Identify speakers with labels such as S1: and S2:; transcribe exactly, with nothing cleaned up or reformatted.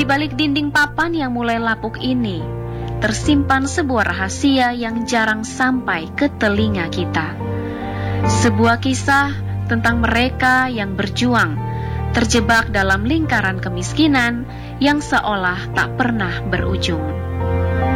S1: balik dinding papan yang mulai lapuk ini, tersimpan sebuah rahasia yang jarang sampai ke telinga kita. Sebuah kisah tentang mereka yang berjuang, terjebak dalam lingkaran kemiskinan yang seolah tak pernah berujung.